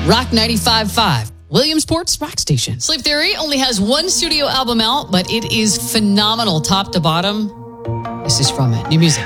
Rock 95.5, Williamsport's rock station. Sleep Theory only has one studio album out, but it is phenomenal top to bottom. This is from it. New music.